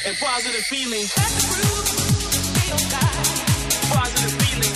A positive feeling. Let the groove feel nice. Positive feeling.